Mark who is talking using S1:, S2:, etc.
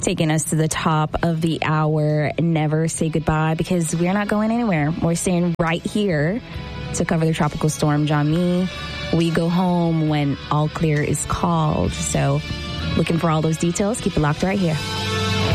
S1: taking us to the top of the hour. Never say goodbye, because we're not going anywhere. We're staying right here to cover the tropical storm John Mee. We go home when all clear is called. So looking for all those details, keep it locked right here.